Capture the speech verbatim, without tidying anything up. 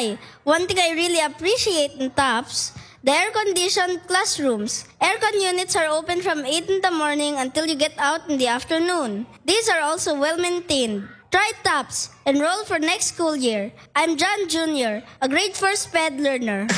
Hi, one thing I really appreciate in TOPS, the air-conditioned classrooms. Aircon units are open from eight in the morning until you get out in the afternoon. These are also well-maintained. Try TOPS. Enroll for next school year. I'm John Junior, a grade four SPED learner.